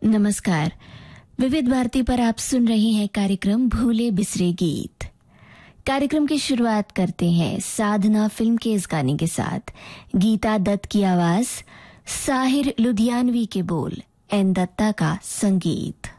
नमस्कार। विविध भारती पर आप सुन रहे हैं कार्यक्रम भूले बिसरे गीत। कार्यक्रम की शुरुआत करते हैं साधना फिल्म के इस गाने के साथ। गीता दत्त की आवाज, साहिर लुधियानवी के बोल, एन दत्ता का संगीत।